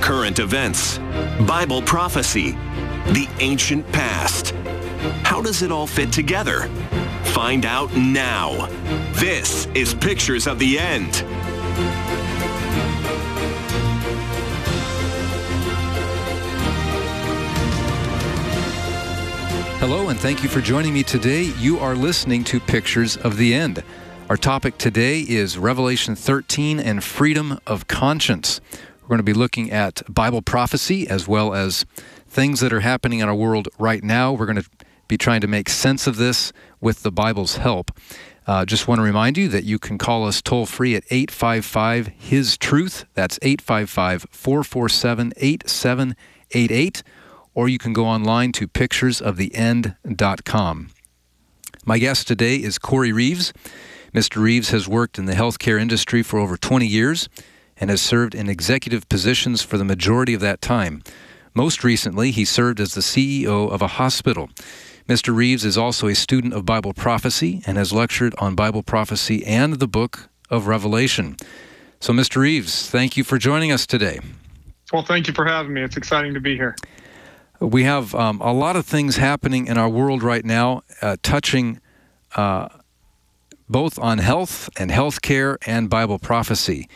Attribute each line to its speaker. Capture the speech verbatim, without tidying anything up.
Speaker 1: current events, Bible prophecy, the ancient past. How does it all fit together? Find out now. This is Pictures of the End.
Speaker 2: Hello, and thank you for joining me today. You are listening to Pictures of the End. Our topic today is Revelation thirteen and freedom of conscience. We're going to be looking at Bible prophecy as well as things that are happening in our world right now. We're going to be trying to make sense of this with the Bible's help. Uh, just want to remind you that you can call us toll-free at eight five five, His Truth. That's eight five five, four four seven, eight seven eight eight. Or you can go online to pictures of the end dot com. My guest today is Corey Reeves. Mister Reeves has worked in the healthcare industry for over twenty years and has served in executive positions for the majority of that time. Most recently, he served as the C E O of a hospital. Mister Reeves is also a student of Bible prophecy and has lectured on Bible prophecy and the book of Revelation. So, Mister Reeves, thank you for joining us today.
Speaker 3: Well, thank you for having me. It's exciting to be here.
Speaker 2: We have um, a lot of things happening in our world right now, uh, touching uh, both on health and healthcare and Bible prophecy.